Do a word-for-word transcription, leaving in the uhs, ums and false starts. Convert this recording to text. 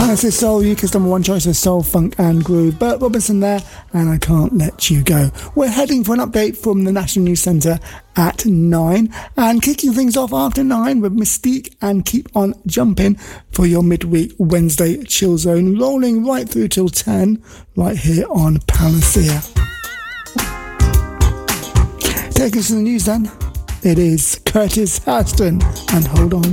This is Soul, U K's number one choice of soul, funk and groove. Bert Robinson there, and I Can't Let You Go. We're heading for an update from the National News Centre at nine, and kicking things off after nine with Mystique and Keep On Jumping for your midweek Wednesday chill zone, rolling right through till ten right here on Panacea. Take us to the news then. It is Curtis Houston and Hold On.